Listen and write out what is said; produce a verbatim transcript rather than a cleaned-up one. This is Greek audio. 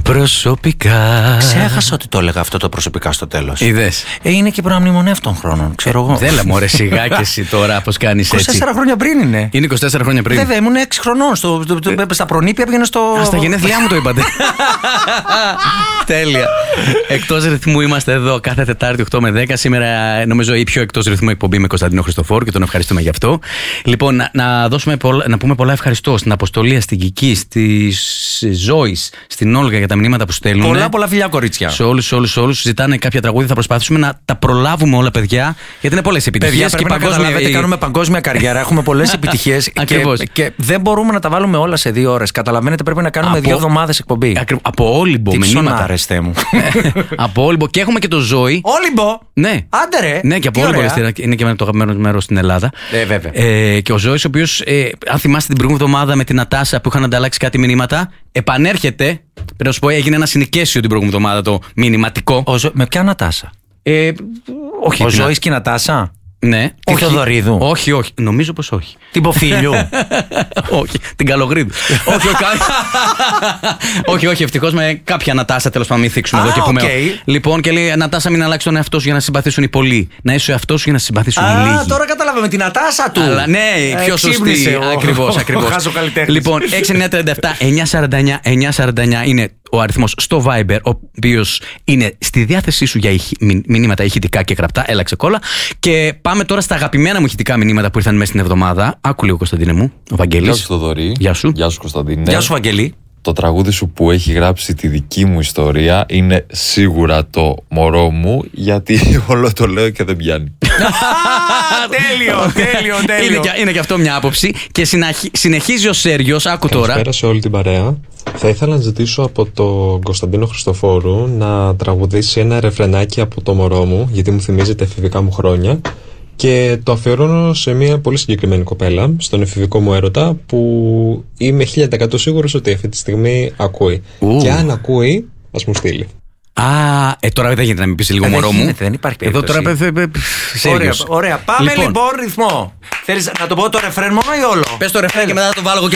προσωπικά. Ξέχασα ότι το έλεγα αυτό το προσωπικά στο τέλος. Είδες. Ε, είναι και προαμνημονεύτων των χρόνων, ξέρω εγώ. Δεν λέμε, ωραία, σιγά και εσύ τώρα πώς κάνεις έτσι. είκοσι τέσσερα χρόνια πριν είναι. Είναι είκοσι τέσσερα χρόνια πριν. Βέβαια, ήμουν έξι χρονών. Στο, το, το, στα προνήπια πήγαινα στο. Α, στα γενέθλιά μου το είπατε. Τέλεια. Εκτός ρυθμού είμαστε εδώ κάθε Τετάρτη οκτώ με δέκα. Σήμερα νομίζω η πιο εκτός ρυθμού εκπομπή με Κωνσταντίνο Χριστοφόρου και τον ευχαριστούμε γι' αυτό. Λοιπόν, να, να, δώσουμε πολλά, να πούμε πολλά ευχαριστώ στην Αποστολή, στην Κική, στη Ζώη, στην Όλγα για τα μηνύματα που στέλνουν. Πολλά, πολλά φιλιά, κορίτσια. Σε όλους, όλους, όλους. Ζητάνε κάποια τραγούδια. Θα προσπαθήσουμε να τα προλάβουμε όλα, παιδιά, γιατί είναι πολλές επιτυχίες. Και παγκόσμια. Κάνουμε παγκόσμια καριέρα. Έχουμε πολλές επιτυχίες. και, και δεν μπορούμε να τα βάλουμε όλα σε δύο ώρες. Καταλαβαίνετε, πρέπει να κάνουμε από, δύο εβδομάδες εκπομπή. Ακρι, από Όλυμπο μηνύματα. Αρεστέ μου. Από Όλυμπο. Και έχουμε και το Ζώη. Όλυμπο! Ναι. Άντε ρε. Ναι, και από Όλυμπο. Είναι και το αγαπημένο μέρος στην Ελλάδα. Ε, βέβαια. Ε, και ο Ζώης, ο οποίος, ε, αν θυμάστε την προηγούμενη εβδομάδα με την Νατάσα που είχαν ανταλλάξει κάτι μηνύματα, επανέρχεται. Πρέπει να σου πω, έγινε ένα συνοικέσιο την προηγούμενη εβδομάδα το μηνυματικό. Ο Ζω... Με ποια Νατάσα? Ε, όχι. Ο Ζώης και η Νατάσα. Ναι. Τη Θοδωρίδου. Όχι, όχι. Νομίζω πως όχι. Την Ποφίλιου. Όχι. Την Καλογρίδου. όχι, όχι. όχι, όχι. Ευτυχώς με κάποια Νατάσα τέλος πάντων μην θίξουμε εδώ και πούμε. Λοιπόν, και λέει Νατάσα, μην αλλάξει τον εαυτό σου για να συμπαθήσουν οι πολλοί. Να είσαι ο εαυτός σου για να συμπαθήσουν οι λίγοι. Α, τώρα καταλάβαμε την Νατάσα του. Αλλά ναι, πιο σωστή. Ακριβώς, ακριβώς. Λοιπόν, έξι εννιά τρία επτά εννιά σαράντα εννιά εννιά σαράντα εννιά είναι ο αριθμός στο Viber, ο οποίος είναι στη διάθεσή σου για ηχ, μηνύματα ηχητικά και γραπτά. Έλα ξεκόλα. Και πάμε τώρα στα αγαπημένα μου ηχητικά μηνύματα που ήρθαν μέσα στην εβδομάδα. Άκου λίγο, Κωνσταντίνε μου. Ο Βαγγέλης. Γεια σου, Θοδωρή. Γεια σου. Γεια σου, Κωνσταντίνε. Γεια σου, Βαγγέλη. Το τραγούδι σου που έχει γράψει τη δική μου ιστορία είναι σίγουρα το μωρό μου, γιατί όλο το λέω και δεν πιάνει. Τέλειο, τέλειο, τέλειο. Είναι και, είναι και αυτό μια άποψη. Και συναχ, συνεχίζει ο Σέργιος, άκου τώρα. Καλησπέρα σε όλη την παρέα. Θα ήθελα να ζητήσω από τον Κωνσταντίνο Χριστοφόρου να τραγουδήσει ένα ρεφρενάκι από το μωρό μου, γιατί μου θυμίζει τα εφηβικά μου χρόνια. Και το αφιερώνω σε μια πολύ συγκεκριμένη κοπέλα, στον εφηβικό μου έρωτα, που είμαι χίλια τοις εκατό σίγουρος ότι αυτή τη στιγμή ακούει. Ου. Και αν ακούει, ας μου στείλει. Α, ε, τώρα δεν γίνεται να μην πεις λίγο μωρό μου. Δεν υπάρχει περίπτωση. Εδώ τώρα. Ωραία, ωραία. Πάμε λοιπόν, λοιπόν ρυθμό. Θέλεις να το πω το ρεφρέν μόνο ή όλο? Πες το ρεφρέν και μετά θα το βάλω εγώ και